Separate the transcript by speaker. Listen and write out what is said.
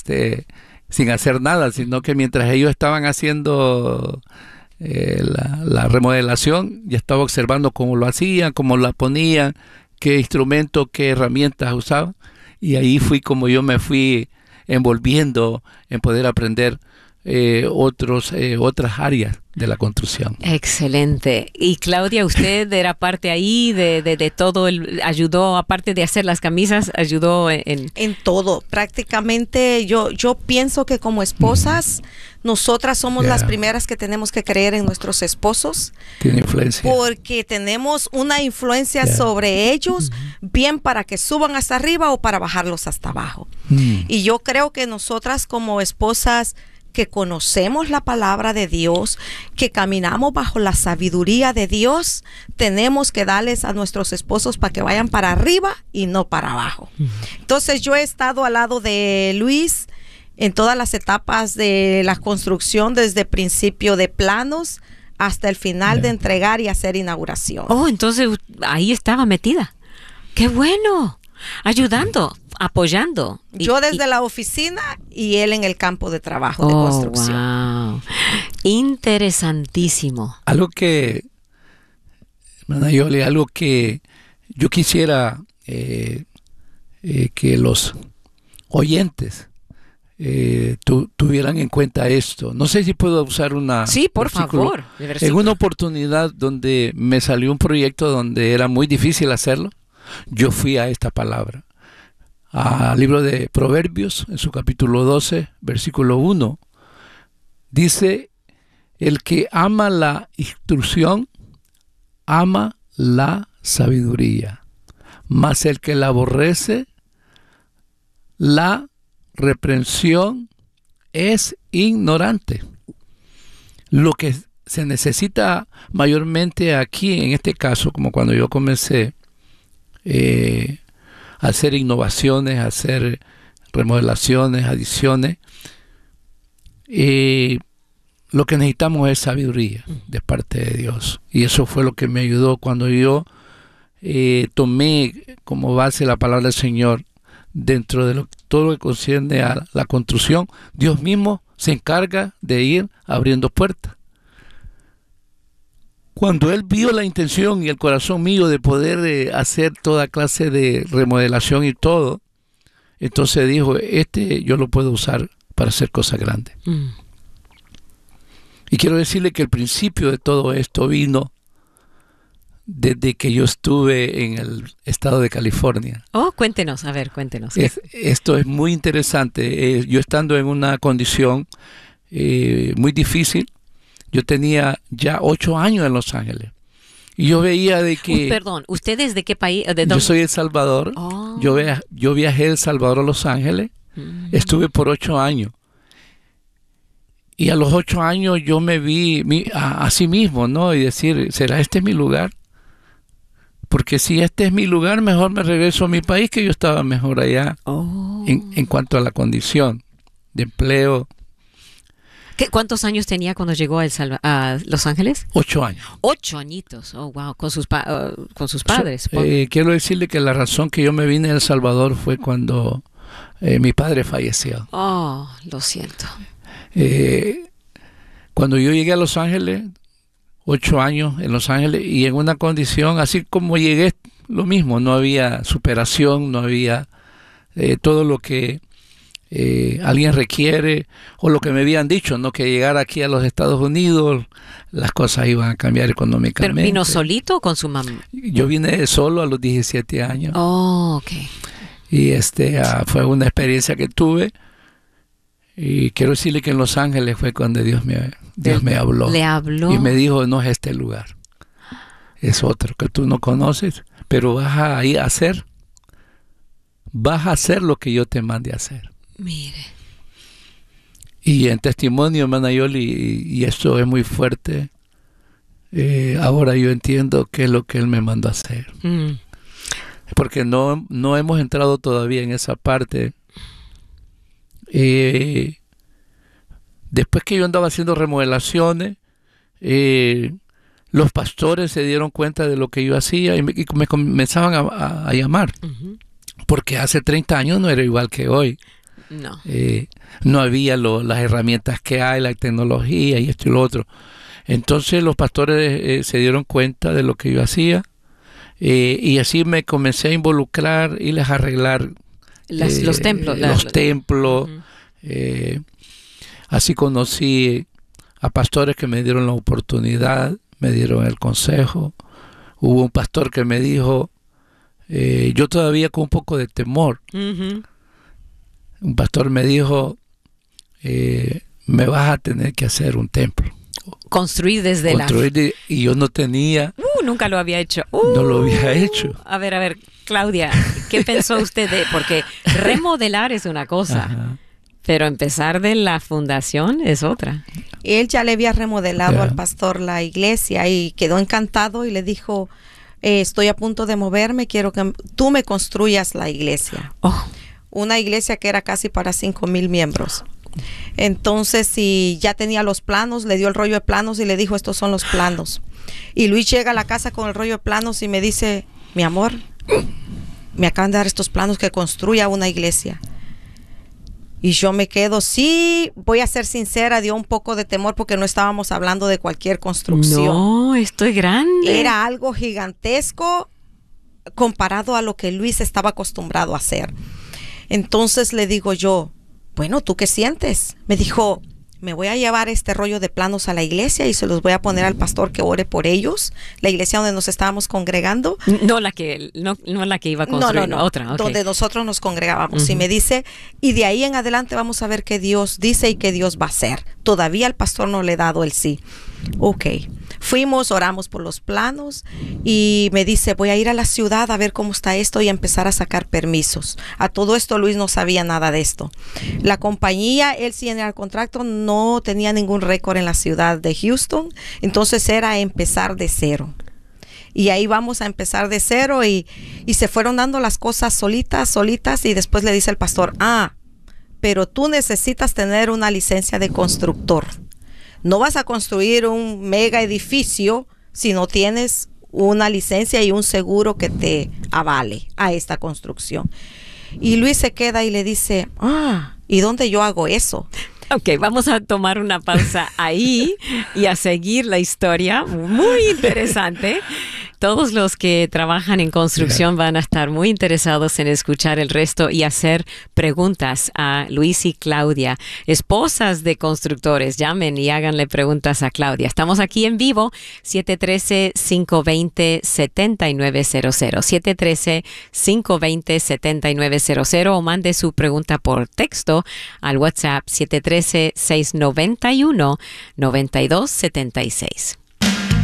Speaker 1: sin hacer nada, sino que mientras ellos estaban haciendo la remodelación, ya estaba observando cómo lo hacían, cómo la ponían, qué instrumento, qué herramientas usaban, y ahí fui como yo me fui envolviendo en poder aprender otras áreas de la construcción.
Speaker 2: Excelente. Y Claudia, usted era parte ahí de todo, ayudó, aparte de hacer las camisas, ayudó en
Speaker 3: todo. Prácticamente yo pienso que como esposas, nosotras somos las primeras que tenemos que creer en nuestros esposos.
Speaker 1: Tiene influencia.
Speaker 3: Porque tenemos una influencia sobre ellos, bien para que suban hasta arriba o para bajarlos hasta abajo. Y yo creo que nosotras como esposas que conocemos la palabra de Dios, que caminamos bajo la sabiduría de Dios, tenemos que darles a nuestros esposos para que vayan para arriba y no para abajo. Entonces yo he estado al lado de Luis en todas las etapas de la construcción, desde el principio de planos hasta el final de entregar y hacer inauguración.
Speaker 2: Oh, entonces ahí estaba metida. ¡Qué bueno! Ayudando, apoyando.
Speaker 3: Yo desde la oficina y él en el campo de trabajo de construcción.
Speaker 2: Wow. Interesantísimo.
Speaker 1: Algo que, hermana Yoli, algo que yo quisiera que los oyentes tuvieran en cuenta esto. No sé si puedo usar una...
Speaker 2: Sí, por favor.
Speaker 1: En una oportunidad donde me salió un proyecto donde era muy difícil hacerlo, yo fui a esta palabra. Al libro de Proverbios, en su capítulo 12, versículo 1, dice: el que ama la instrucción, ama la sabiduría, mas el que la aborrece, la reprensión es ignorante. Lo que se necesita mayormente aquí, en este caso, como cuando yo comencé a hacer innovaciones, a hacer remodelaciones, adiciones, lo que necesitamos es sabiduría de parte de Dios. Y eso fue lo que me ayudó cuando yo tomé como base la palabra del Señor. Dentro de todo lo que concierne a la construcción, Dios mismo se encarga de ir abriendo puertas. Cuando Él vio la intención y el corazón mío de poder hacer toda clase de remodelación y todo, entonces dijo: yo lo puedo usar para hacer cosas grandes. Y quiero decirle que el principio de todo esto vino desde que yo estuve en el estado de California.
Speaker 2: Oh, cuéntenos.
Speaker 1: Esto es muy interesante. Yo estando en una condición muy difícil, yo tenía ya 8 años en Los Ángeles. Y yo veía de que...
Speaker 2: Perdón, ¿usted es de qué país?
Speaker 1: Yo soy de El Salvador.
Speaker 2: Oh.
Speaker 1: Yo viajé de El Salvador a Los Ángeles. Estuve por 8 años. Y a los 8 años yo me vi a sí mismo, ¿no? Y decir: ¿será este mi lugar? Porque si este es mi lugar, mejor me regreso a mi país, que yo estaba mejor allá en cuanto a la condición de empleo.
Speaker 2: ¿Cuántos años tenía cuando llegó a Los Ángeles?
Speaker 1: 8 años.
Speaker 2: 8 añitos, oh wow, con sus padres.
Speaker 1: Quiero decirle que la razón que yo me vine a El Salvador fue cuando mi padre falleció.
Speaker 2: Oh, lo siento.
Speaker 1: Cuando yo llegué a Los Ángeles, 8 años en Los Ángeles, y en una condición así como llegué, lo mismo, no había superación, no había todo lo que alguien requiere, o lo que me habían dicho, ¿no? Que llegar aquí a los Estados Unidos, las cosas iban a cambiar económicamente.
Speaker 2: ¿Pero vino solito o con su mamá?
Speaker 1: Yo vine solo a los 17 años.
Speaker 2: Oh, ok.
Speaker 1: Y fue una experiencia que tuve. Y quiero decirle que en Los Ángeles fue cuando Dios me habló.
Speaker 2: Le habló.
Speaker 1: Y me dijo: no es este lugar, es otro que tú no conoces, pero vas a ir a hacer. Vas a hacer lo que yo te mande a hacer.
Speaker 2: Mire.
Speaker 1: Y en testimonio, hermana Yoli, y esto es muy fuerte, ahora yo entiendo qué es lo que Él me mandó a hacer. Porque no hemos entrado todavía en esa parte. Después que yo andaba haciendo remodelaciones, los pastores se dieron cuenta de lo que yo hacía y me comenzaban a llamar. Porque hace 30 años no era igual que hoy.
Speaker 2: No.
Speaker 1: No había las herramientas que hay, la tecnología y esto y lo otro. Entonces los pastores se dieron cuenta de lo que yo hacía, y así me comencé a involucrar y les arreglar
Speaker 2: los templos.
Speaker 1: Los templos. Así conocí a pastores que me dieron la oportunidad, me dieron el consejo. Hubo un pastor que me dijo, yo todavía con un poco de temor, un pastor me dijo, me vas a tener que hacer un templo.
Speaker 2: Construir desde
Speaker 1: y yo no tenía.
Speaker 2: Nunca lo había hecho.
Speaker 1: No lo había hecho.
Speaker 2: A ver, Claudia, ¿qué pensó usted porque remodelar es una cosa, ajá, pero empezar de la fundación es otra?
Speaker 3: Él ya le había remodelado al pastor la iglesia y quedó encantado y le dijo, estoy a punto de moverme, quiero que tú me construyas la iglesia. Una iglesia que era casi para 5,000 miembros. Entonces, si ya tenía los planos, le dio el rollo de planos y le dijo, estos son los planos. Y Luis llega a la casa con el rollo de planos y me dice, mi amor, me acaban de dar estos planos que construya una iglesia. Y yo me quedo, sí, voy a ser sincera, dio un poco de temor porque no estábamos hablando de cualquier construcción.
Speaker 2: No, estoy grande.
Speaker 3: Era algo gigantesco comparado a lo que Luis estaba acostumbrado a hacer. Entonces le digo yo, bueno, ¿tú qué sientes? Me dijo, me voy a llevar este rollo de planos a la iglesia y se los voy a poner al pastor que ore por ellos, la iglesia donde nos estábamos congregando.
Speaker 2: No la que iba a construir,
Speaker 3: no,
Speaker 2: otra. Okay.
Speaker 3: Donde nosotros nos congregábamos. Y me dice, y de ahí en adelante vamos a ver qué Dios dice y qué Dios va a hacer. Todavía el pastor no le he dado el sí. Ok. Fuimos, oramos por los planos y me dice, voy a ir a la ciudad a ver cómo está esto y empezar a sacar permisos. A todo esto Luis no sabía nada de esto. La compañía, él sí en el contrato no tenía ningún récord en la ciudad de Houston, entonces era empezar de cero. Y ahí vamos a empezar de cero y se fueron dando las cosas solitas y después le dice el pastor, pero tú necesitas tener una licencia de constructor. No vas a construir un mega edificio si no tienes una licencia y un seguro que te avale a esta construcción. Y Luis se queda y le dice, ¿y dónde yo hago eso?
Speaker 2: Ok, vamos a tomar una pausa ahí y a seguir la historia. Muy interesante. Todos los que trabajan en construcción van a estar muy interesados en escuchar el resto y hacer preguntas a Luis y Claudia, esposas de constructores. Llamen y háganle preguntas a Claudia. Estamos aquí en vivo, 713-520-7900, 713-520-7900 o mande su pregunta por texto al WhatsApp 713-691-9276.